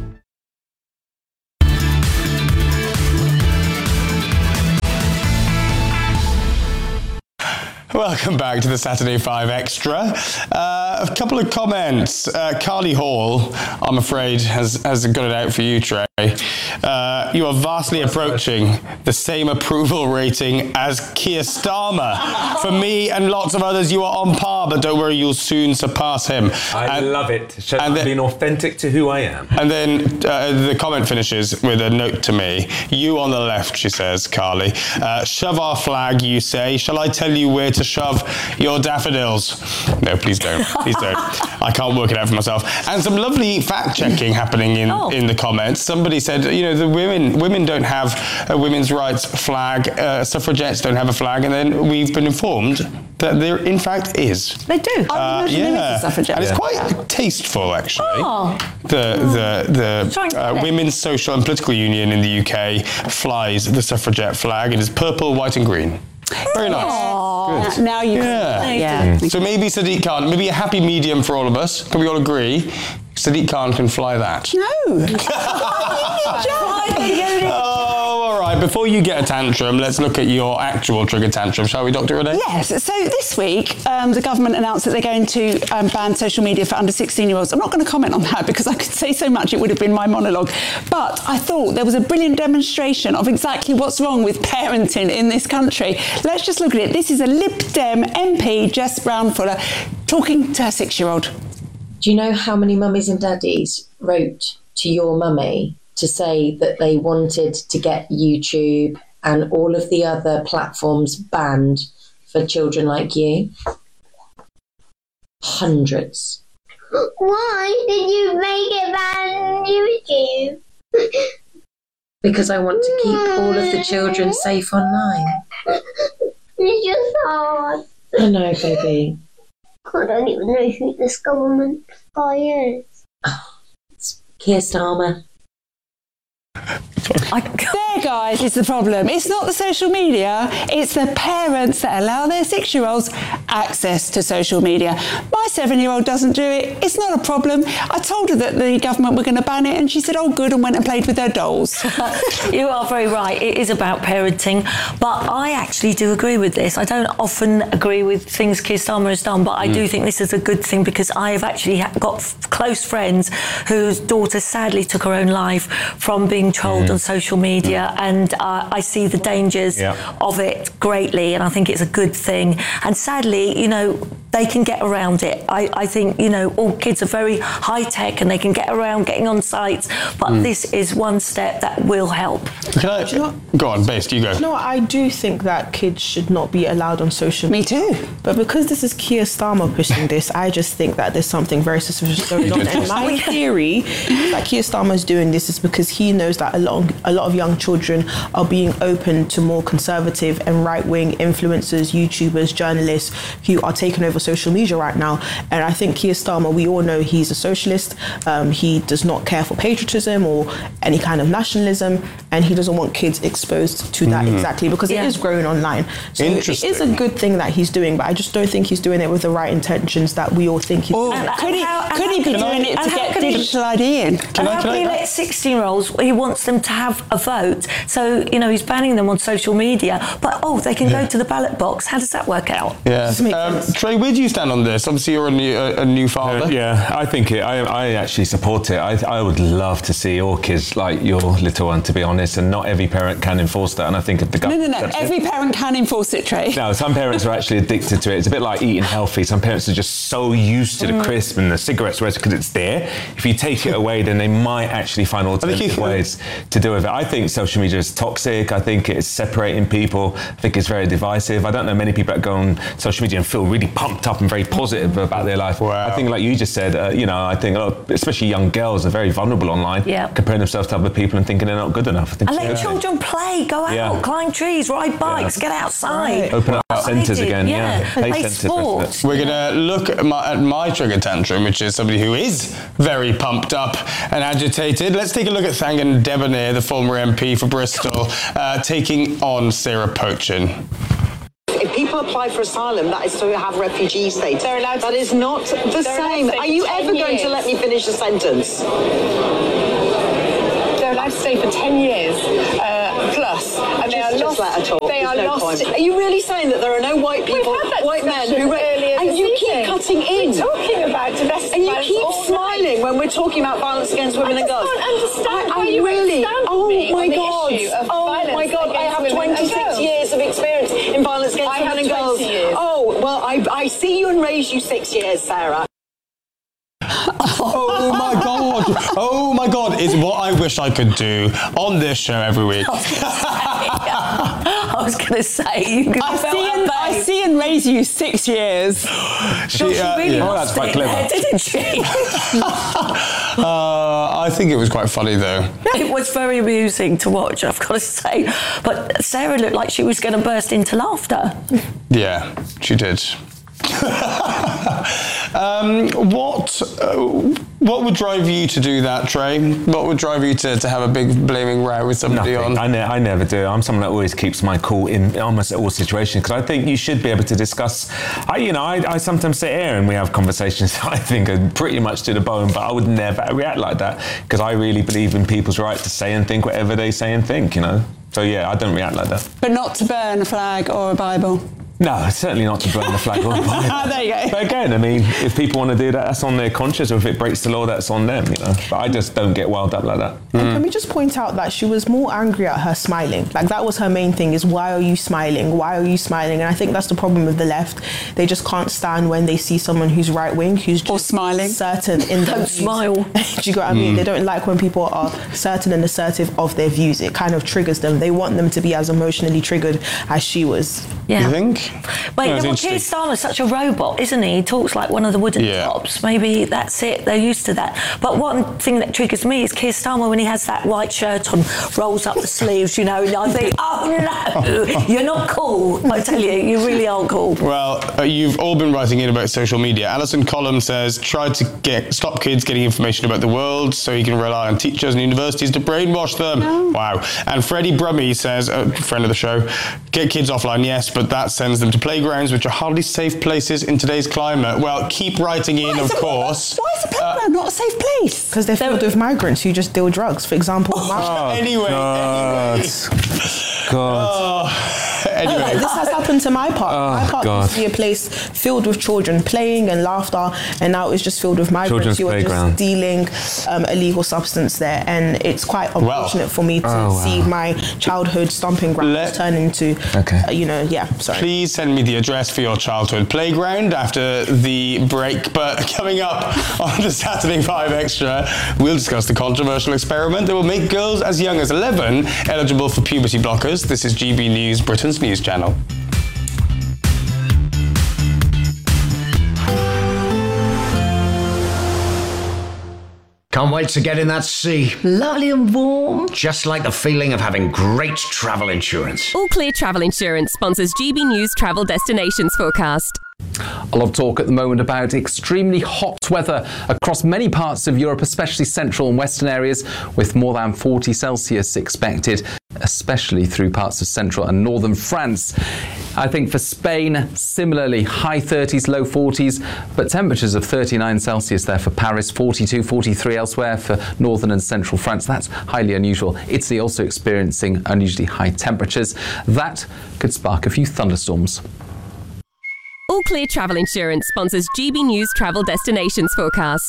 Welcome back to the Saturday Five Extra. Uh, a couple of comments. Uh, Carly Hall, I'm afraid, has, has got it out for you, Trey. Uh, you are vastly approaching the same approval rating as Keir Starmer. For me and lots of others, you are on par, but don't worry, you'll soon surpass him. I and, love it. Show and then, being authentic to who I am. And then uh, the comment finishes with a note to me. You on the left, she says, Carly. Uh, shove our flag, you say. Shall I tell you where to shove your daffodils? No, please don't. Please don't. I can't work it out for myself. And some lovely fact-checking happening in, oh. in the comments. Somebody said, you know, the women women don't have a women's rights flag. Uh, suffragettes don't have a flag. And then we've been informed that there, in fact, is. They do. Uh, yeah. Suffragette. And it's quite tasteful, actually. Oh. The the the uh, Women's Social and Political Union in the U K flies the suffragette flag. It is purple, white, and green. Very nice. Aww. Good. Now you yeah. can. Yeah. So maybe Sadiq Khan, maybe a happy medium for all of us. Can we all agree? Sadiq Khan can fly that. No. Oh, all right. Before you get a tantrum, let's look at your actual trigger tantrum, shall we, Doctor Renee? Yes. So this week, um, the government announced that they're going to um, ban social media for under sixteen-year-olds. I'm not going to comment on that because I could say so much, it would have been my monologue. But I thought there was a brilliant demonstration of exactly what's wrong with parenting in this country. Let's just look at it. This is a Lib Dem M P, Jess Brown-Fuller, talking to her six-year-old. Do you know how many mummies and daddies wrote to your mummy to say that they wanted to get YouTube and all of the other platforms banned for children like you? Hundreds. Why did you make it ban YouTube? Because I want to keep all of the children safe online. It's just hard. I know, baby. I don't even know who this government guy is. Oh, it's Keir Starmer. There, guys, is the problem. It's not the social media, it's the parents that allow their six-year-olds access to social media. My seven-year-old doesn't do it. It's not a problem. I told her that the government were going to ban it, and she said, oh, good, and went and played with her dolls. You are very right. It is about parenting, but I actually do agree with this. I don't often agree with things Keir Starmer has done, but I mm. do think this is a good thing because I have actually got f- close friends whose daughter sadly took her own life from being trolled mm. on social media, and uh, I see the dangers yeah. of it greatly, and I think it's a good thing. And sadly, you know, they can get around it. I, I think, you know, all kids are very high tech and they can get around getting on sites, but mm. this is one step that will help. Can I, you know, go on, Based, you go. No, I do think that kids should not be allowed on social media. Me too. But because this is Keir Starmer pushing this, I just think that there's something very suspicious going on. And my theory that Keir Starmer is doing this is because he knows that a lot, of, a lot of young children are being open to more conservative and right-wing influencers, YouTubers, journalists who are taking over social media right now. And I think Keir Starmer, we all know he's a socialist. Um, he does not care for patriotism or any kind of nationalism, and he doesn't want kids exposed to that mm. exactly because yeah. it is growing online. So it is a good thing that he's doing, but I just don't think he's doing it with the right intentions that we all think he's oh, doing. And, could he, how, could he be doing it to get digital I D in? Can and I, how can he let sixteen-year-olds, he wants them to have a vote, so, you know, he's banning them on social media, but, oh, they can yeah. go to the ballot box. How does that work out? Yeah. Um, Trey, where do you stand on this? Obviously, you're a new, a, a new father. Uh, yeah, I think it. I, I actually support it. I, I would love to see all kids like your little one, to be honest, and not every parent can enforce that. And I think if the No, government... no, no. Every it, parent can enforce it, Trey. No, some parents are actually addicted to it. It's a bit like eating healthy. Some parents are just so used to the Mm. crisp and the cigarettes because it's there. If you take it away, then they might actually find alternative ways to deal with it. I think social media is toxic. I think it's separating people. I think it's very divisive. I don't know many people that go on social media and feel really pumped up and very positive about their life. Wow. I think, like you just said, uh, you know, I think a lot of, especially young girls are very vulnerable online, yeah. comparing themselves to other people and thinking they're not good enough. I think and let yeah. children play, go out, Yeah. climb trees, ride bikes, Yeah. get outside. Right. Open up centres again, yeah. yeah. Play Play centres, sports. We're going to look at my, at my trigger tantrum, which is somebody who is very pumped up and agitated. Let's take a look at Thangan Debonair, the former M P for Bristol, uh, taking on Sarah Pochin. If people apply for asylum, that is to have refugee status. They're allowed. That is not the same. Are you ever going to let me finish a sentence? They're allowed to stay for ten years uh, plus, and they Just- are just lost. let her talk. They There's are no lost. point. Are you really saying that there are no white people, We've had that white men discussion who ra- earlier and this you keep evening. cutting in? We're talking about domestic and you violence keep all smiling when we're talking about violence against women I and just girls. can't understand I, why I you went really. down with Oh me my on the god! issue of Oh my violence god! I against have women and twenty-six girls. years of experience in violence against I women have and girls. twenty years. Oh well, I I see you and raise you six years, Sarah. Oh my god! Oh my god! It's what I wish I could do on this show every week. I was going to say, you could I see, and, I see and raise you six years. She, uh, really yeah. lost Oh, that's quite it clever. there, didn't she? uh, I think it was quite funny though. It was very amusing to watch, I've got to say. But Sarah looked like she was going to burst into laughter. Yeah, she did. um, what uh, what would drive you to do that, Trey? What would drive you to, to have a big blaming row with somebody Nothing. on? I, ne- I never do. I'm someone that always keeps my cool in almost all situations because I think you should be able to discuss. I, you know, I, I sometimes sit here and we have conversations that I think are pretty much to the bone, but I would never react like that because I really believe in people's right to say and think whatever they say and think. You know, so yeah, I don't react like that. But not to burn a flag or a Bible. No, certainly not to burn the flag or the Bible. There you go. But again, I mean, if people want to do that, that's on their conscience, or if it breaks the law, that's on them, you know. But I just don't get wild up like that. And can we just point out that she was more angry at her smiling? Like, that was her main thing, is why are you smiling? Why are you smiling? And I think that's the problem with the left. They just can't stand when they see someone who's right-wing, who's just or smiling. certain in their Don't views. smile. Do you get what I mean? Mm. They don't like when people are certain and assertive of their views. It kind of triggers them. They want them to be as emotionally triggered as she was. Yeah. You think? Wait, No, it's well, Keir interesting. Starmer's such a robot, isn't he? He talks like one of the wooden Yeah. tops. Maybe that's it. They're used to that. But one thing that triggers me is Keir Starmer when he has that white shirt on, rolls up the sleeves, you know, and I think, oh no, you're not cool. I tell you, you really aren't cool. Well, uh, you've all been writing in about social media. Alison Collum says, try to get stop kids getting information about the world so he can rely on teachers and universities to brainwash them. No. Wow. And Freddie Brummy says, a friend of the show, get kids offline, yes, but that sends them to playgrounds, which are hardly safe places in today's climate. Well, keep writing in, of course. Why is a playground not a safe place? Because they're filled with migrants who just deal drugs. For example, Oh, anyway, God. anyway. God. Oh, anyway. This has happened to my park. Oh, my park God. used to be a place filled with children playing and laughter, and now it's just filled with migrants Children's who are playground. just dealing um, illegal substance there. And it's quite unfortunate for me to Oh, wow. see my childhood stomping grounds Let- turn into, Okay. uh, you know, yeah, sorry. Please send me the address for your childhood playground after the break. But coming up on the Saturday five Extra, we'll discuss the controversial experiment that will make girls as young as eleven eligible for puberty blockers. This is G B News, Britain's news channel. Can't wait to get in that sea. Lovely and warm. Just like the feeling of having great travel insurance. All Clear Travel Insurance sponsors G B News Travel Destinations Forecast. A lot of talk at the moment about extremely hot weather across many parts of Europe, especially central and western areas, with more than forty Celsius expected, especially through parts of central and northern France. I think for Spain, similarly, high thirties, low forties, but temperatures of thirty-nine Celsius there for Paris, forty-two, forty-three elsewhere for northern and central France. That's highly unusual. Italy also experiencing unusually high temperatures. That could spark a few thunderstorms. All Clear Clear Travel Insurance sponsors G B News Travel Destinations forecast.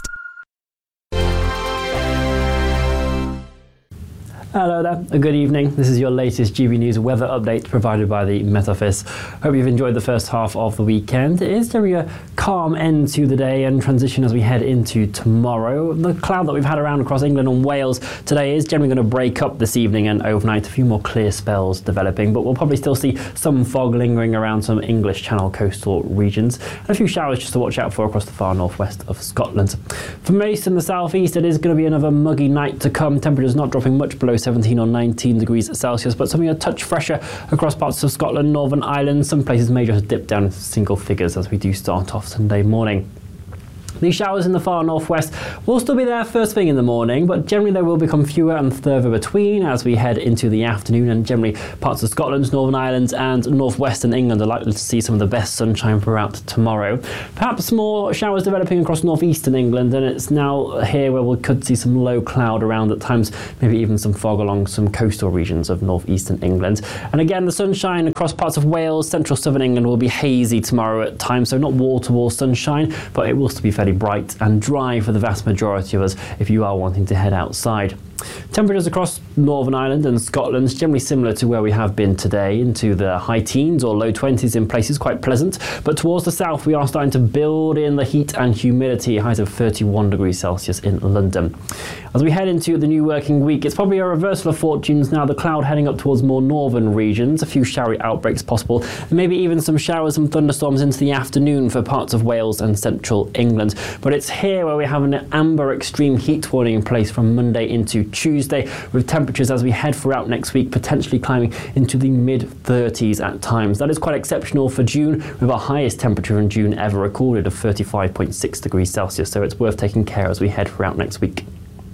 Hello there, a good evening. This is your latest G B News weather update provided by the Met Office. Hope you've enjoyed the first half of the weekend. It is generally a calm end to the day and transition as we head into tomorrow. The cloud that we've had around across England and Wales today is generally going to break up this evening and overnight. A few more clear spells developing, but we'll probably still see some fog lingering around some English Channel coastal regions and a few showers just to watch out for across the far northwest of Scotland. For most in the southeast, it is going to be another muggy night to come. Temperatures not dropping much below seventeen or nineteen degrees Celsius, but something a touch fresher across parts of Scotland, Northern Ireland. Some places may just dip down into single figures as we do start off Sunday morning. These showers in the far northwest will still be there first thing in the morning, but generally they will become fewer and further between as we head into the afternoon, and generally parts of Scotland, Northern Ireland and northwestern England are likely to see some of the best sunshine throughout tomorrow. Perhaps more showers developing across northeastern England, and it's now here where we could see some low cloud around at times, maybe even some fog along some coastal regions of northeastern England. And again, the sunshine across parts of Wales, central southern England will be hazy tomorrow at times, so not wall-to-wall sunshine, but it will still be fairly bright and dry for the vast majority of us if you are wanting to head outside. Temperatures across Northern Ireland and Scotland generally similar to where we have been today, into the high teens or low twenties in places, quite pleasant. But towards the south we are starting to build in the heat and humidity, highs of thirty-one degrees Celsius in London. As we head into the new working week, it's probably a reversal of fortunes now, the cloud heading up towards more northern regions, a few showery outbreaks possible, and maybe even some showers and thunderstorms into the afternoon for parts of Wales and central England. But it's here where we have an amber extreme heat warning in place from Monday into Tuesday, with temperatures as we head throughout next week potentially climbing into the mid thirties at times. That is quite exceptional for June, with our highest temperature in June ever recorded of thirty-five point six degrees Celsius, so it's worth taking care as we head throughout next week.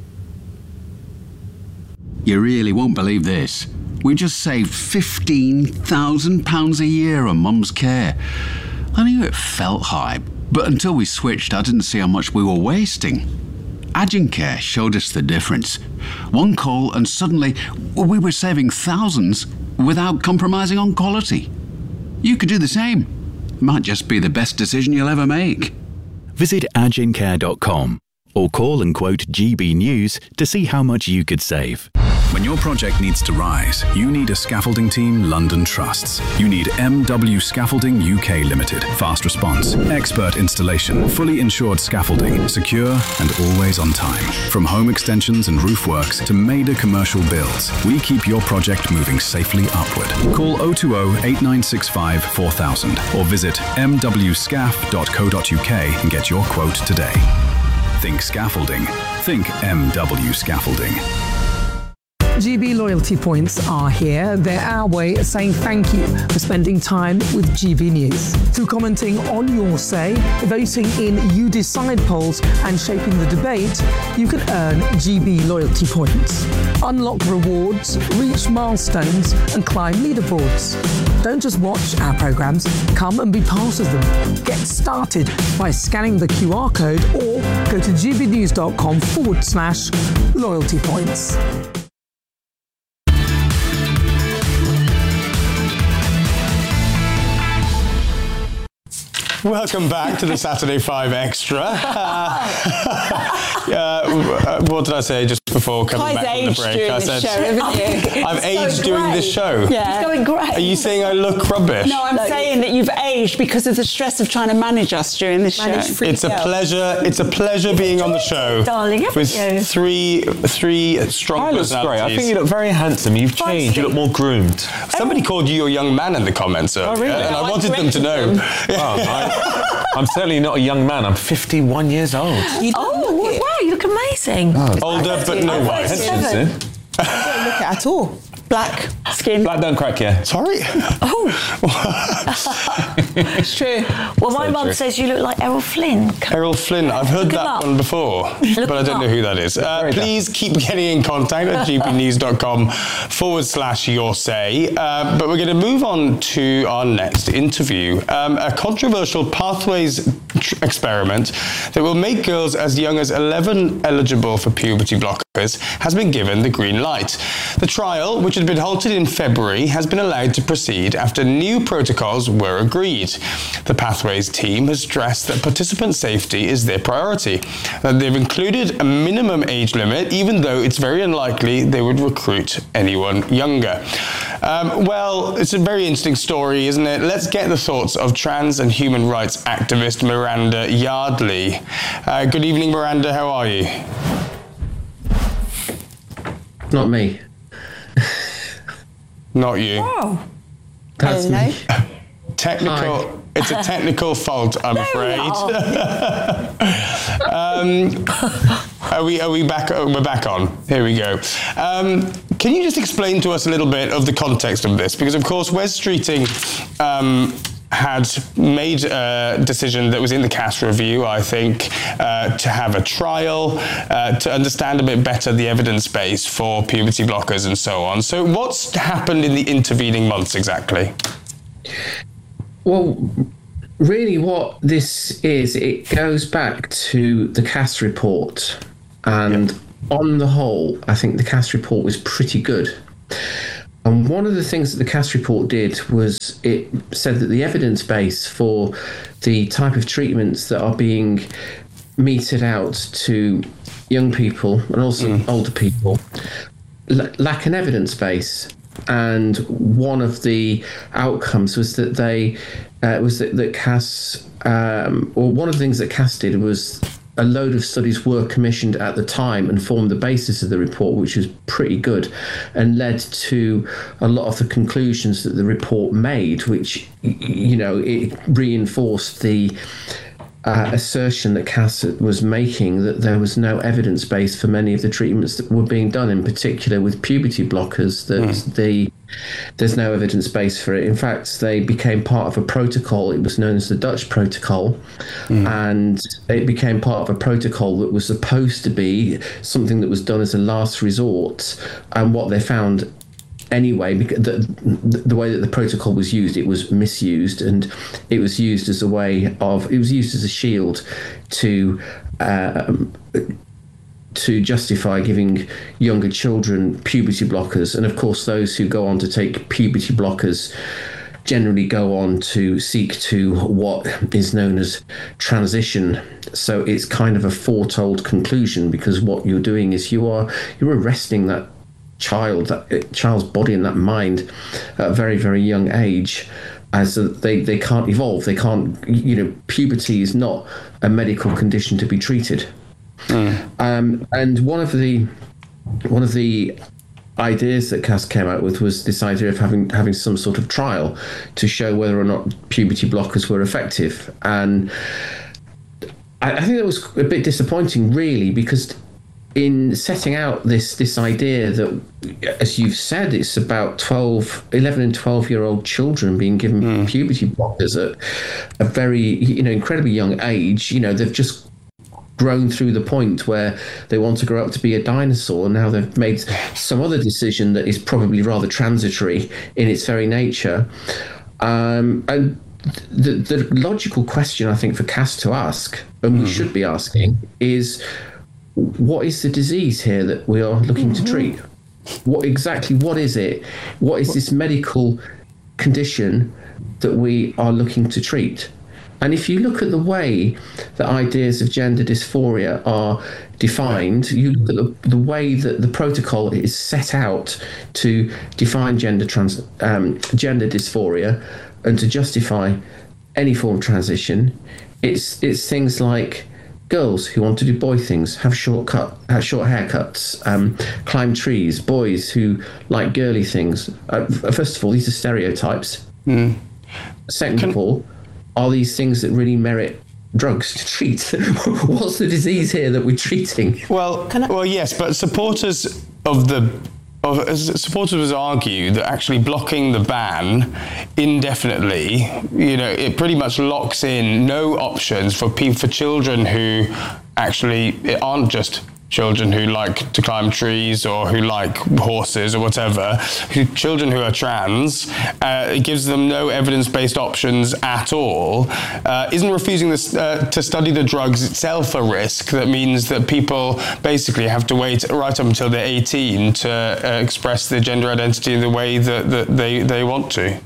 You really won't believe this. We just saved fifteen thousand pounds a year on Mum's care. I knew it felt high, but until we switched, I didn't see how much we were wasting. Agencare showed us the difference. One call and suddenly we were saving thousands without compromising on quality. You could do the same. Might just be the best decision you'll ever make. Visit agencare dot com or call and quote G B News to see how much you could save. When your project needs to rise, you need a scaffolding team London trusts. You need M W Scaffolding U K Limited. Fast response, expert installation, fully insured scaffolding, secure and always on time. From home extensions and roof works to major commercial builds, we keep your project moving safely upward. Call oh two oh, eight nine six five, four thousand or visit m w scaff dot co dot u k and get your quote today. Think scaffolding. Think M W Scaffolding. G B loyalty points are here. They're our way of saying thank you for spending time with G B News. Through commenting on your say, voting in You Decide polls and shaping the debate, you can earn G B loyalty points. Unlock rewards, reach milestones and climb leaderboards. Don't just watch our programmes, come and be part of them. Get started by scanning the Q R code or go to gbnews.com forward slash loyalty points. Welcome back to the Saturday Five Extra. Uh, uh, what did I say just before coming Kai's back from the break? during I this said, show, haven't you? I've It's aged so doing great. this show. Yeah. It's going great. Are you saying I look rubbish? No, I'm No, saying that you've aged because of the stress of trying to manage us during this Manage show. free It's a girl. pleasure. It's a pleasure being on the show, darling, haven't with you? three three strong I look personalities. great. I think you look very handsome. You've changed. You look more groomed. Somebody called you a young man in the comments earlier, Oh, really? and I I wanted them to know. Well, I, I'm certainly not a young man. I'm fifty-one years old. You oh, wow, you look amazing. Oh, Older, but no wife. Seven. Don't look at all. Black skin. Black don't crack you. Sorry. Oh, It's true. well, my So mum true. says you look like Errol Flynn. Errol Flynn, I've heard Look him that up. one before, but I him don't know up. who that is. Uh, please keep getting in contact at gbnews.com forward slash your say. Uh, but we're going to move on to our next interview. Um, a controversial pathways tr- experiment that will make girls as young as eleven eligible for puberty blockers has been given the green light. The trial, which had been halted in February, has been allowed to proceed after new protocols were agreed. The Pathways team has stressed that participant safety is their priority, that they've included a minimum age limit, even though it's very unlikely they would recruit anyone younger. Um, well, it's a very interesting story, isn't it? Let's get the thoughts of trans and human rights activist Miranda Yardley. Uh, good evening, Miranda. How are you? Not me. Not you. Oh. That's me. Technical. Hi. It's a technical fault, I'm afraid. um, are we? Are we back? Oh, we're back on. Here we go. Um, can you just explain to us a little bit of the context of this? Because of course, Wes Streeting um, had made a decision that was in the Cass review, I think, uh, to have a trial, uh, to understand a bit better the evidence base for puberty blockers and so on. So what's happened in the intervening months exactly? Well, really what this is, it goes back to the Cass report. And yep. on the whole, I think the Cass report was pretty good. And one of the things that the Cass report did was it said that the evidence base for the type of treatments that are being meted out to young people and also mm. older people l- lack an evidence base. And one of the outcomes was that they uh, was that, that Cass, um, or one of the things that Cass did was a load of studies were commissioned at the time and formed the basis of the report, which was pretty good, and led to a lot of the conclusions that the report made, which, you know, it reinforced the Uh, assertion that Cass was making that there was no evidence base for many of the treatments that were being done, in particular with puberty blockers, that mm. the there's no evidence base for it. In fact, they became part of a protocol. It was known as the Dutch protocol, mm. and it became part of a protocol that was supposed to be something that was done as a last resort. And what they found anyway, because the, the way that the protocol was used, it was misused, and it was used as a way of, it was used as a shield to um, to justify giving younger children puberty blockers. And of course, those who go on to take puberty blockers generally go on to seek to what is known as transition. So it's kind of a foretold conclusion, because what you're doing is you are you're arresting that child, that child's body and that mind at a very, very young age, as a, they, they can't evolve. They can't, you know, puberty is not a medical condition to be treated. Mm. Um, and one of the one of the ideas that Cass came out with was this idea of having having some sort of trial to show whether or not puberty blockers were effective. And I, I think that was a bit disappointing, really, because in setting out this this idea that, as you've said, it's about twelve, eleven and twelve year old children being given mm. puberty blockers at a very, you know, incredibly young age. You know, they've just grown through the point where they want to grow up to be a dinosaur, and now they've made some other decision that is probably rather transitory in its very nature. Um, and the, the logical question, I think, for Cass to ask, and we mm. should be asking, is, what is the disease here that we are looking mm-hmm. to treat? What exactly, what is it? What is this medical condition that we are looking to treat? And if you look at the way that ideas of gender dysphoria are defined, you look at the, the way that the protocol is set out to define gender trans, um, gender dysphoria and to justify any form of transition, it's it's things like girls who want to do boy things, have short cut, have short haircuts, um, climb trees, boys who like girly things. Uh, first of all, these are stereotypes. Mm. Second Can- of all, are these things that really merit drugs to treat? What's the disease here that we're treating? Well, I- well, yes, but supporters of the of, supporters argue that actually blocking the ban indefinitely, you know, it pretty much locks in no options for people, for children who actually aren't just children who like to climb trees or who like horses or whatever, who, children who are trans, uh, it gives them no evidence-based options at all. Uh, isn't refusing this, uh, to study the drugs itself a risk that means that people basically have to wait right up until they're eighteen to uh, express their gender identity in the way that, that they, they want to?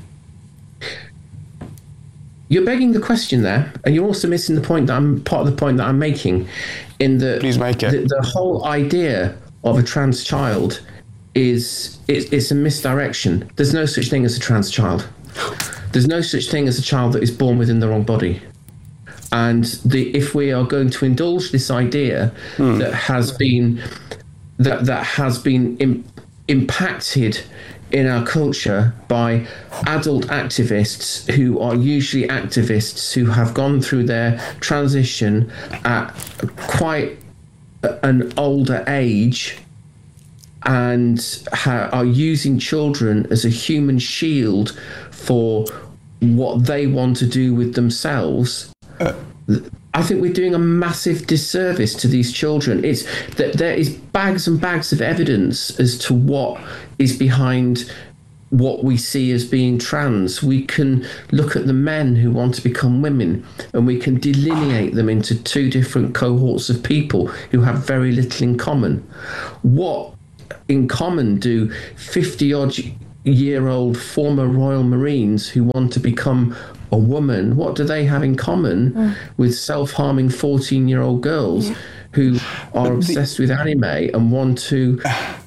You're begging the question there, and you're also missing the point that I'm part of the point that I'm making. In the please make it. The, the whole idea of a trans child is it, it's a misdirection. There's no such thing as a trans child. There's no such thing as a child that is born within the wrong body. And the if we are going to indulge this idea hmm. that has been that that has been im- impacted in our culture by adult activists who are usually activists who have gone through their transition at quite an older age and ha- are using children as a human shield for what they want to do with themselves. Uh. I think we're doing a massive disservice to these children. It's that there is bags and bags of evidence as to what is behind what we see as being trans. We can look at the men who want to become women, and we can delineate them into two different cohorts of people who have very little in common. What in common do fifty-odd year old former Royal Marines who want to become a woman, what do they have in common mm. with self-harming fourteen year old girls yeah. who are obsessed with anime and want to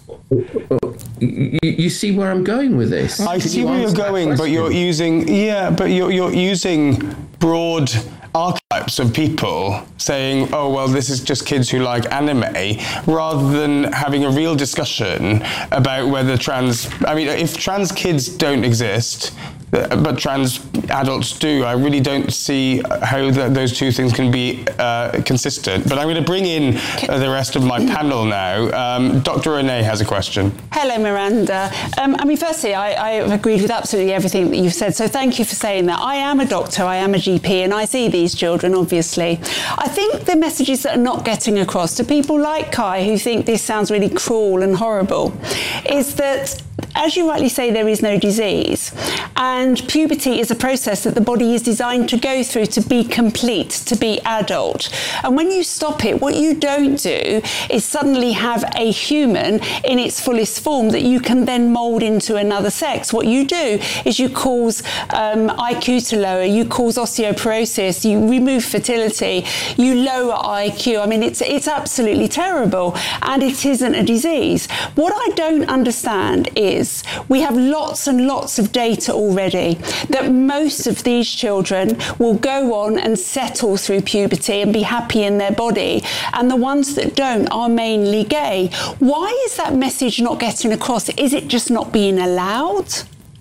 you, you see where I'm going with this? I see where you're going, but you're using yeah but you're you're using broad archetypes of people saying, oh, well, this is just kids who like anime, rather than having a real discussion about whether trans, I mean, if trans kids don't exist, but trans adults do, I really don't see how the, those two things can be uh, consistent. But I'm going to bring in uh, the rest of my panel now. Um, Doctor Renee has a question. Hello, Miranda. Um, I mean, firstly, I, I've agreed with absolutely everything that you've said, so thank you for saying that. I am a doctor, I am a G P, and I see these children, obviously. I think the messages that are not getting across to people like Kai, who think this sounds really cruel and horrible, is that, as you rightly say, there is no disease. And puberty is a process that the body is designed to go through to be complete, to be adult. And when you stop it, what you don't do is suddenly have a human in its fullest form that you can then mould into another sex. What you do is you cause um, I Q to lower, you cause osteoporosis, you remove fertility, you lower I Q. I mean, it's, it's absolutely terrible. And it isn't a disease. What I don't understand is we have lots and lots of data already that most of these children will go on and settle through puberty and be happy in their body, and the ones that don't are mainly gay. Why is that message not getting across? Is it just not being allowed?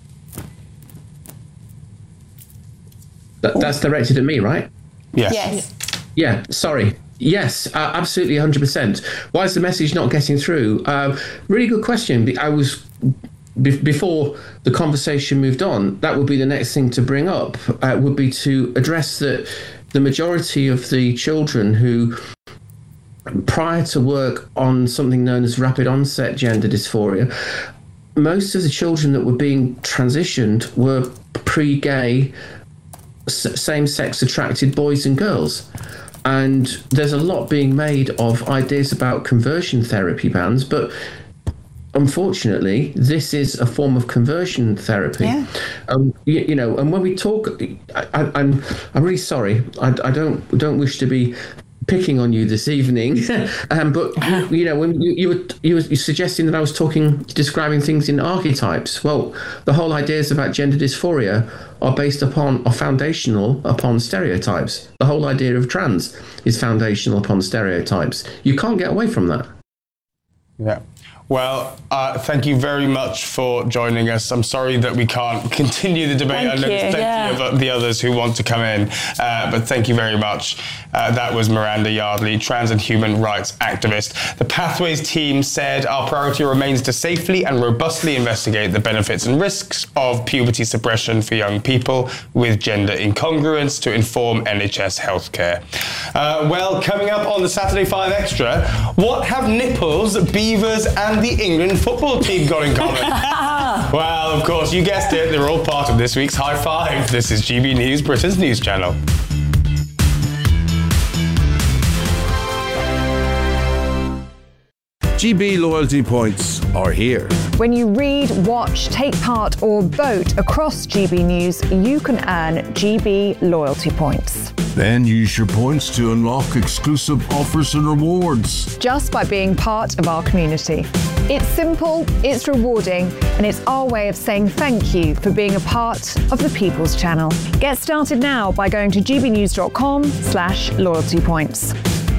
That, that's directed at me, right? Yes. Yes. Yeah, sorry. Yes, uh, absolutely, one hundred percent. Why is the message not getting through? Uh, really good question. I was... Before the conversation moved on, that would be the next thing to bring up, uh, would be to address that the majority of the children who, prior to work on something known as rapid onset gender dysphoria, most of the children that were being transitioned were pre-gay, same-sex attracted boys and girls. And there's a lot being made of ideas about conversion therapy bans, but unfortunately, this is a form of conversion therapy. Yeah. Um, you, you know, and when we talk, I, I, I'm I'm really sorry. I, I don't don't wish to be picking on you this evening, um, but you know, when you, you were you were suggesting that I was talking, describing things in archetypes. Well, the whole ideas about gender dysphoria are based upon, are foundational upon stereotypes. The whole idea of trans is foundational upon stereotypes. You can't get away from that. Yeah. Well, uh, thank you very much for joining us. I'm sorry that we can't continue the debate. Thank I know you. there's plenty Yeah. of the others who want to come in, uh, but thank you very much. Uh, that was Miranda Yardley, trans and human rights activist. The Pathways team said our priority remains to safely and robustly investigate the benefits and risks of puberty suppression for young people with gender incongruence to inform N H S healthcare. Uh, well, coming up on the Saturday Five Extra, what have nipples, beavers and the England football team got in common? Well, of course, you guessed it, they're all part of this week's High Five. This is G B News, Britain's news channel. G B loyalty points are here. When you read, watch, take part or vote across G B News, you can earn G B loyalty points. Then use your points to unlock exclusive offers and rewards. Just by being part of our community. It's simple, it's rewarding, and it's our way of saying thank you for being a part of the People's Channel. Get started now by going to gbnews.com slash loyalty points.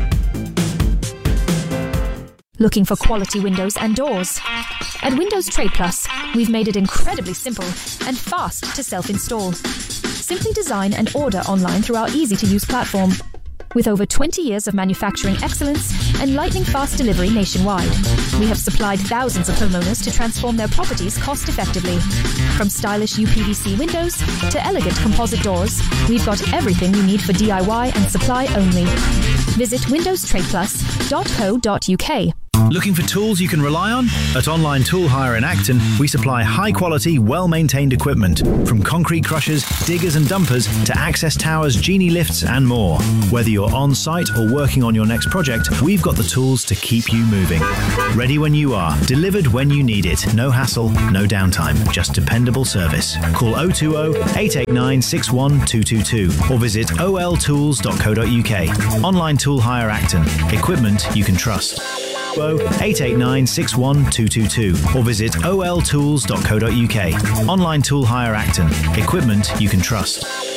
Looking for quality windows and doors? At Windows Trade Plus, we've made it incredibly simple and fast to self-install. Simply design and order online through our easy-to-use platform. With over twenty years of manufacturing excellence and lightning-fast delivery nationwide, we have supplied thousands of homeowners to transform their properties cost-effectively. From stylish U P V C windows to elegant composite doors, we've got everything you need for D I Y and supply only. Visit windows trade plus dot co dot U K. Looking for tools you can rely on? At Online Tool Hire in Acton, we supply high-quality, well-maintained equipment, from concrete crushers, diggers and dumpers to access towers, genie lifts and more. Whether you're on-site or working on your next project, we've got the tools to keep you moving. Ready when you are, delivered when you need it. No hassle, no downtime, just dependable service. Call oh two oh, eight eight nine, six one two two two or visit o l tools dot co dot U K. Online Tool Hire Acton. Equipment you can trust. eight eight nine, six one two two two or visit o l tools dot co dot U K. Online Tool Hire Acton. Equipment you can trust.